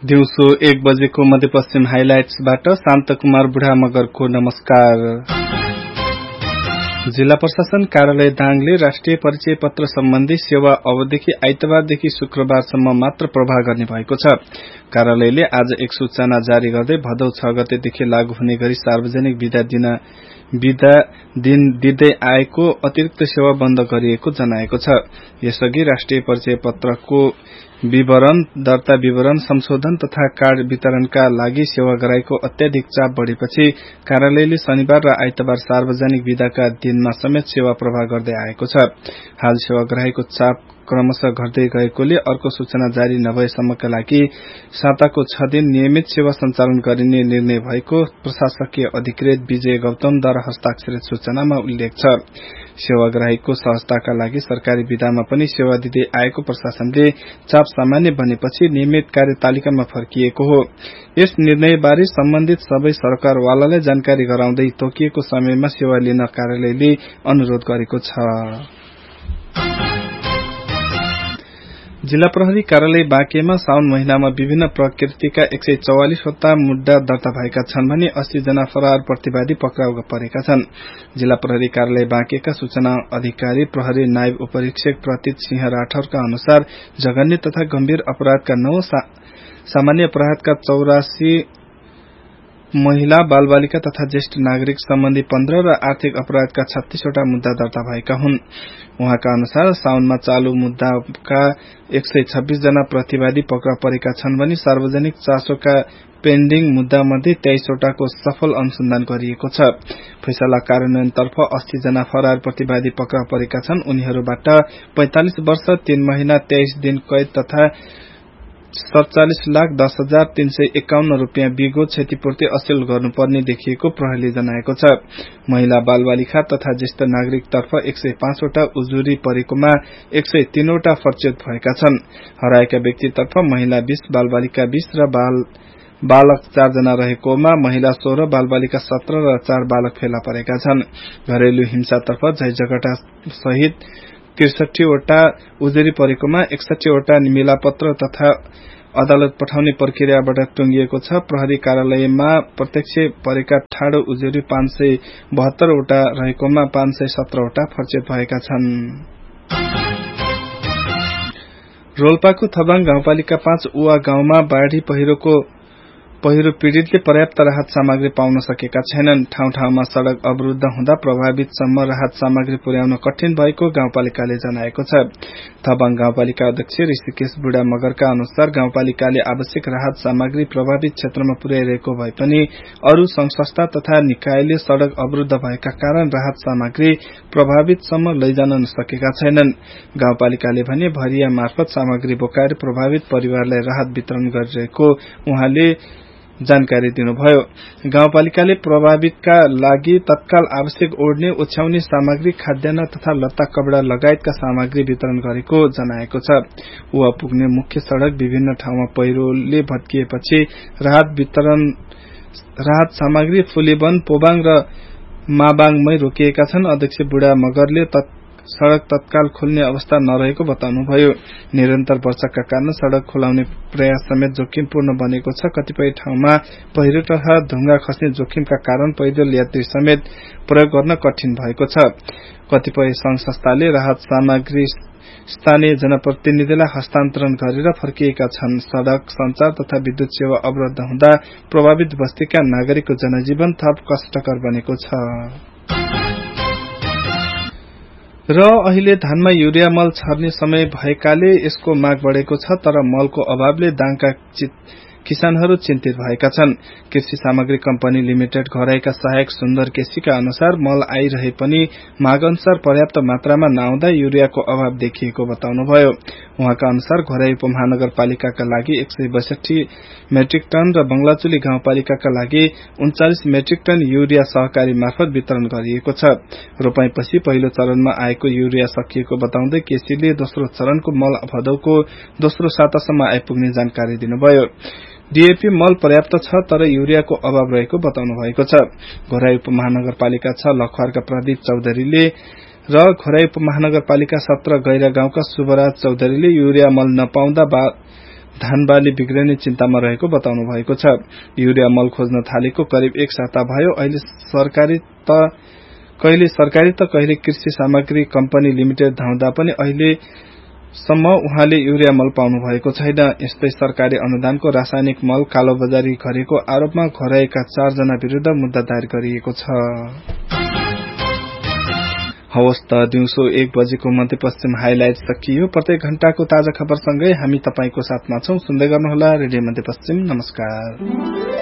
दिउँसो 1 बजेको मध्यपश्चिम हाइलाइट्सबाट शान्त कुमार बुढा मगरको नमस्कार। जिल्ला प्रशासन कार्यालय दाङले राष्ट्रिय परिचय पत्र सम्बन्धी सेवा अबदेखि आइतबारदेखि शुक्रबारसम्म मात्र प्रवाह गर्ने भएको छ। कार्यालयले आज एक सूचना जारी गर्दै भदौ 6 गतेदेखि लागू हुने गरी सार्वजनिक विदा दिन दिँदै आएको अतिरिक्त सेवा बन्द गरिएको जनाएको छ। यसअघि राष्ट्रिय परिचय पत्रको विवरण, दर्ता विवरण, संशोधन तथा कार्ड वितरणका लागि सेवाग्राहीको अत्याधिक चाप बढ़ेपछि कार्यालयले शनिबार र आइतबार सार्वजनिक विदाका दिनमा समेत सेवा प्रवाह गर्दै आएको छ। हाल सेवाग्राहीको चाप क्रमशः घट्दै गएकोले अर्को सूचना जारी नभएसम्मका लागि साताको 6 दिन नियमित सेवा सञ्चालन गरिने निर्णय भएको प्रशासकीय अधिकृत विजय गौतमद्वारा हस्ताक्षरित सूचनामा उल्लेख छ। सेवाग्राहीको सहजताका लागि सरकारी विधामा पनि सेवा दिँदै आएको प्रशासनले चाप सामान्य बनेपछि नियमित कार्यतालिकामा फर्किएको हो। यस निर्णयबारे सम्बन्धित सबै सरकारवालालाई जानकारी गराउँदै तोकिएको समयमा सेवा लिन कार्यालयले अनुरोध गरेको छ। जिल्ला प्रहरी कार्यालय बाँकेमा साउन महिनामा विभिन्न प्रकृतिका 144 वटा मुद्दा दर्ता भएका छन् भने 80 जना फरार प्रतिवादी पक्राउ परेका छन्। जिल्ला प्रहरी कार्यालय बाँकेका सूचना अधिकारी प्रहरी नायब उपरीक्षक प्रतीत सिंह राठौरका अनुसार जघन्य तथा गम्भीर अपराधका 9, सामान्य अपराधका 84, महिला बालबालिका तथा ज्येष्ठ नागरिक सम्बन्धी 15 र आर्थिक अपराधका 36 वटा मुद्दा दर्ता भएका हुन्। उहाँका अनुसार साउनमा चालू मुद्दाका 126 जना प्रतिवादी पक्राउ परेका छन् भने सार्वजनिक चासोका पेन्डिङ मुद्दा मध्ये 23 वटाको सफल अनुसन्धान गरिएको छ। फैसला कार्यान्वयनतर्फ 80 जना फरार प्रतिवादी पक्राउ परेका छन्। उनीहरूबाट 45 वर्ष 3 महिना 23 दिन कैद तथा 47,10,351 रूपियाँ बिगो क्षतिपूर्ति असिल गर्नुपर्ने देखिएको प्रहरीले जनाएको छ। महिला बालबालिका तथा ज्येष्ठ नागरिक तर्फ 105 वटा उजुरी परेकोमा 103 वटा फर्चेट भएका छन्। हराएका व्यक्तितर्फ महिला 20, बालबालिका 20 र बालक 4 जना रहेकोमा महिला 16, बालबालिका 17 र 4 बालक फेला परेका छन्। घरेलु हिंसातर्फ झैझगटा सहित 63 वटा उजुरी परेकोमा 61 वटा मिलापत्र तथा अदालत पठाउने प्रक्रियाबाट टुंगिएको छ। प्रहरी कार्यालयमा प्रत्यक्ष परेका ठाडो उजुरी 572 वटा रहेकोमा 517 वटा फर्चेट भएका छन्। रोल्पाको थबाङ गाउँपालिका 5 उवा गाउँमा बाढ़ी पहिरो पीड़ितले पर्याप्त राहत सामग्री पाउन सकेका छैनन्। ठाउँ ठाउँमा सड़क अवरुद्ध हुँदा प्रभावितसम्म राहत सामग्री पुर्याउन कठिन भएको गाउँपालिकाले जनाएको छ। थबाङ गाउँपालिका अध्यक्ष ऋषिकेश बुढा मगरका अनुसार गाउँपालिकाले आवश्यक राहत सामग्री प्रभावित क्षेत्रमा पुर्याइरहेको भए पनि अरू संघ-संस्था तथा निकायले सड़क अवरुद्ध भएका कारण राहत सामग्री प्रभावितसम्म लैजान नसकेका छैनन्। गाउँपालिकाले भने भरिया मार्फत सामग्री बोकाएर प्रभावित परिवारलाई राहत वितरण गरिरहेको उहाँले जानकारी दिनुभयो। गाउँपालिकाले प्रभावितका लागि तत्काल आवश्यक ओढ्ने, ओछ्याउने सामग्री, खाद्यान्न तथा लत्ता कपड़ा लगायतका सामग्री वितरण गरेको जनाएको छ। उवा पुग्ने मुख्य सड़क विभिन्न ठाउँमा पहिरोले भत्किएपछि राहत सामग्री फुलेवन, पोबाङ र माबाङमै रोकिएका छन्। अध्यक्ष बुढा मगरले सड़क तत्काल खोल्ने अवस्था नरहेको बताउनुभयो। निरन्तर वर्षाका कारण सड़क खोलाउने प्रयास समेत जोखिमपूर्ण बनेको छ। कतिपय ठाउँमा पहिरो तथा ढुङ्गा खस्ने जोखिमका कारण पैदल यात्री समेत प्रयोग गर्न कठिन भएको छ। कतिपय संघ संस्थाले राहत सामग्री स्थानीय जनप्रतिनिधिलाई हस्तान्तरण गरेर फर्किएका छन्। सड़क, संचार तथा विद्युत सेवा अवरुद्ध हुँदा प्रभावित बस्तीका नागरिकको जनजीवन थप कष्टकर बनेको छ। र अहिले धानमा युरिया मल छर्ने समय भएकाले यसको माग बढ़ेको छ, तर मलको अभावले दाङका किसानहरू चिन्तित भएका छन्। कृषि सामग्री कम्पनी लिमिटेड घराईका सहायक सुन्दर केसीका अनुसार मल आइरहे पनि माग अनुसार पर्याप्त मात्रामा नआउँदा युरियाको अभाव देखिएको बताउनुभयो। उहाँका अनुसार घराई उपमहानगरपालिकाका लागि 162 मेट्रिक टन र बंगलाचुली गाउँपालिकाका लागि 39 मेट्रिक टन युरिया सहकारी मार्फत वितरण गरिएको छ। रोपाईपछि पहिलो चरणमा आएको युरिया सकिएको बताउँदै केसीले दोस्रो चरणको मल भदौको दोस्रो सातासम्म आइपुग्ने जानकारी दिनुभयो। डीएपी मल पर्याप्त छ, तर युरियाको अभाव रहेको बताउनु भएको छ। घोराई उपमहानगरपालिका 6 लखवारका प्रदीप चौधरीले र घोराई उपमहानगरपालिका 17 गैरा गाउँका शुभराज चौधरीले युरिया मल नपाउँदा धान बाली बिग्रने चिन्तामा रहेको बताउनु भएको छ। युरिया मल खोज्न थालेको करिब एक साता भयो। कहिले सरकारी त कहिले कृषि सामग्री कम्पनी लिमिटेड धाउँदा पनि अहिलेसम्म उहाँले युरिया मल पाउनु भएको छैन। यस्तै सरकारी अनुदानको रासायनिक मल कालोबजारी गरेको आरोपमा घोराएका 4 जना विरूद्ध मुद्दा दायर गरिएको छ। हवस् त दिउँसो 1 बजेको मध्यपश्चिम हाइलाइट सकियो। प्रत्येक घण्टाको ताजा खबरसँगै हामी तपाईको साथमा छौं। सुन्दै गर्नुहोला रेडियो मध्यपश्चिम। नमस्कार।